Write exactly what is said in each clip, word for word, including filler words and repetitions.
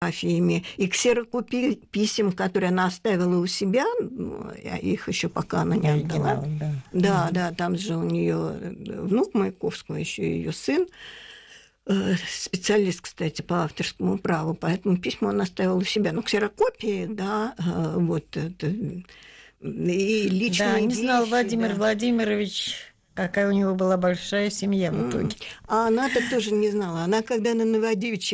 фотографиями, и ксерокопии писем, которые она оставила у себя, их еще пока она не отдала. Да, да, угу. да, там же у нее внук Маяковского, еще ее сын, специалист, кстати, по авторскому праву, поэтому письма он оставил у себя. Ну, ксерокопии, да, вот это, и личные Да, не вещи, знал Владимир да. Владимирович, какая у него была большая семья в итоге. А она-то тоже не знала. Она, когда на Новодевичье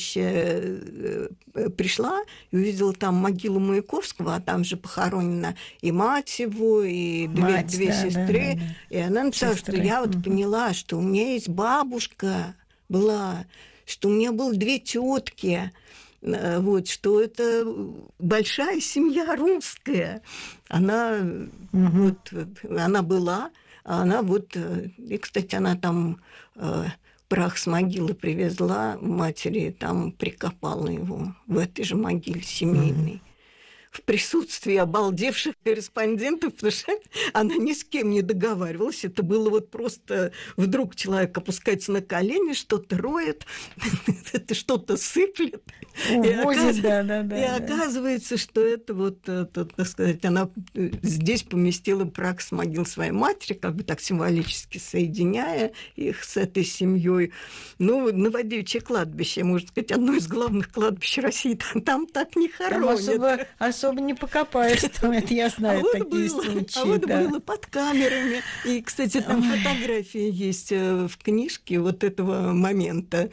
кладбище пришла и увидела там могилу Маяковского, а там же похоронена и мать его, и две, две да, сестры, да, да, да. И она написала, сестры. Что я вот угу. поняла, что у меня есть бабушка была, что у меня было две тетки, вот, что это большая семья русская. Она, угу. вот, она была, а она вот... И, кстати, она там э, прах с могилы привезла матери, там прикопала его в этой же могиле семейной. Угу. В присутствии обалдевших корреспондентов, потому что она ни с кем не договаривалась. Это было вот просто вдруг человек опускается на колени, что-то роет, это что-то сыплет. И, оказ... да, да, да, и да. оказывается, что это вот, это, так сказать, она здесь поместила прах с могил своей матери, как бы так символически соединяя их с этой семьей. Ну, Новодевичье кладбище, можно сказать, одно из главных кладбищ России. Там, там так не хоронят. Особо не покопаешься, там это я знаю, а такие вот случаи. А вот да. было под камерами. И, кстати, там фотографии есть в книжке вот этого момента.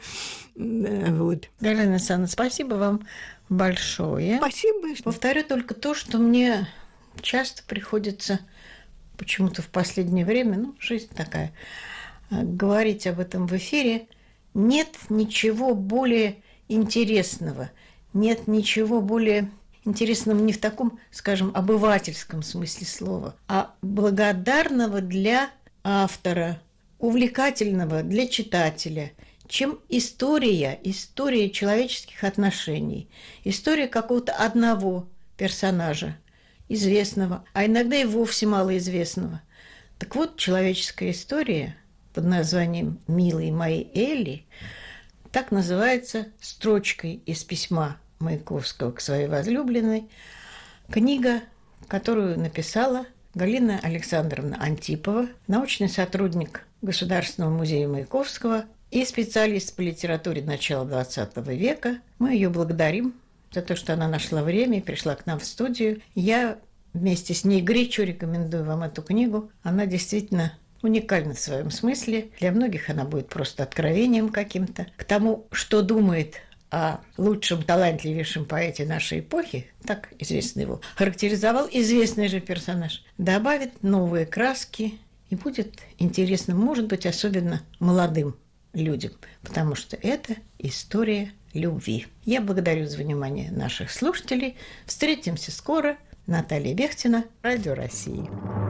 Вот. Галина Александровна, спасибо вам большое. Спасибо. Повторю только то, что мне часто приходится почему-то в последнее время, ну, жизнь такая, говорить об этом в эфире. Нет ничего более интересного, нет ничего более... интересного не в таком, скажем, обывательском смысле слова, а благодарного для автора, увлекательного для читателя, чем история, история человеческих отношений, история какого-то одного персонажа, известного, а иногда и вовсе малоизвестного. Так вот, человеческая история под названием «Милой моей Элли» так называется строчкой из письма Маяковского к своей возлюбленной, книга, которую написала Галина Александровна Антипова, научный сотрудник Государственного музея Маяковского и специалист по литературе начала двадцатого века. Мы ее благодарим за то, что она нашла время и пришла к нам в студию. Я вместе с ней горячо рекомендую вам эту книгу. Она действительно уникальна в своем смысле. Для многих она будет просто откровением каким-то к тому, что думает о лучшем, талантливейшем поэте нашей эпохи, так известно его, характеризовал известный же персонаж, добавит новые краски, и будет интересно, может быть, особенно молодым людям, потому что это история любви. Я благодарю за внимание наших слушателей. Встретимся скоро. Наталья Бехтина, Радио России.